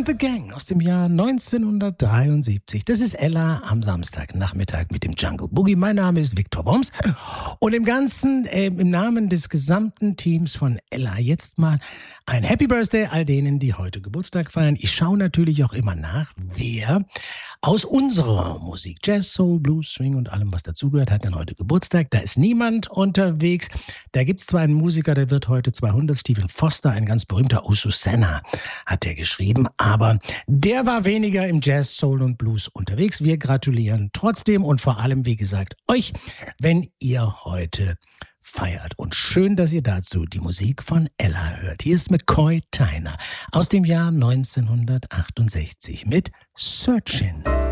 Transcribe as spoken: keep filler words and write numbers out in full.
the Gang aus dem Jahr neunzehnhundertdreiundsiebzig. Das ist Ella am Samstagnachmittag mit dem Jungle Boogie. Mein Name ist Viktor Worms und im Ganzen, äh, im Namen des gesamten Teams von Ella jetzt mal ein Happy Birthday all denen, die heute Geburtstag feiern. Ich schaue natürlich auch immer nach, wer aus unserer Musik, Jazz, Soul, Blues, Swing und allem, was dazugehört, hat denn heute Geburtstag. Da ist niemand unterwegs. Da gibt's zwar einen Musiker, der wird heute zweihundert, Stephen Foster, ein ganz berühmter, Oh Susanna hat er geschrieben, aber der war weniger im Jazz, Soul und Blues unterwegs. Wir gratulieren trotzdem und vor allem, wie gesagt, euch, wenn ihr heute feiert. Und schön, dass ihr dazu die Musik von Ella hört. Hier ist McCoy Tyner aus dem Jahr neunzehnhundertachtundsechzig mit Searchin'.